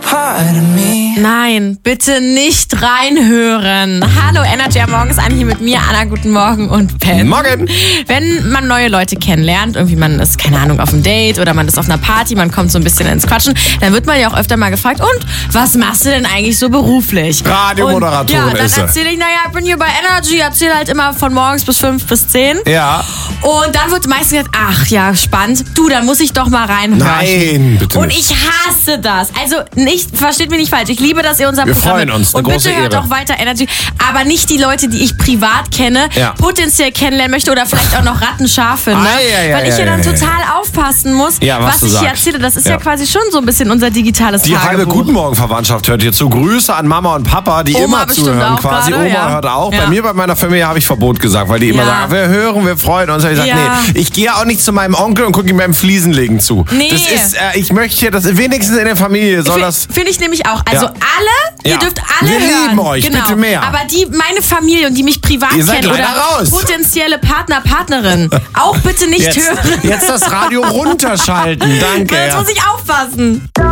Nein, bitte nicht reinhören. Hallo, Energy am Morgen ist an hier mit mir, Anna, guten Morgen und Ben. Morgen. Wenn man neue Leute kennenlernt, irgendwie man ist, keine Ahnung, auf einem Date oder man ist auf einer Party, man kommt so ein bisschen ins Quatschen, dann wird man ja auch öfter mal gefragt, und was machst du denn eigentlich so beruflich? Radiomoderatorin dann ist er. erzähle ich, ich bin hier bei Energy, erzähle halt immer von morgens bis 5 bis 10. Ja. Und dann wird meistens gesagt, ach ja, spannend. Du, dann muss ich doch mal reinhören. Nein, bitte Und nicht. ich hasse das. Also versteht mich nicht falsch. Ich liebe, dass ihr unser Wir Programm freuen uns, eine und große bitte hört Ehre. auch weiter Energy. Aber nicht die Leute, die ich privat kenne, Ja. potenziell kennenlernen möchte oder vielleicht auch noch rattenscharf finde. Weil ich ja dann total aufpassen muss, Ja, was du ich hier sagst. erzähle. Das ist ja Ja. quasi schon so ein bisschen unser digitales Die halbe Tagebuch. Guten Morgen-Verwandtschaft hört hier zu. Grüße an Mama und Papa, die Oma immer bestimmt zuhören auch quasi. gerade, Oma ja. hört auch. Ja. Bei mir, bei meiner Familie habe ich Verbot gesagt, weil die immer Ja. sagen, wir hören, wir freuen uns. Und ich sage, Ja. nee, ich gehe auch nicht zu meinem Onkel und gucke ihm beim Fliesenlegen zu. Nee. Das ist, ich möchte hier, dass wenigstens in der Familie soll das... Finde ich nämlich auch. Also Ja. ihr Ja. dürft alle Wir hören. lieben euch, genau. bitte mehr. Aber meine Familie und die mich privat Ihr seid kennen oder leider raus. potenzielle Partner, Partnerin, auch bitte nicht hören. Jetzt das Radio runterschalten. Danke. Jetzt muss ich aufpassen.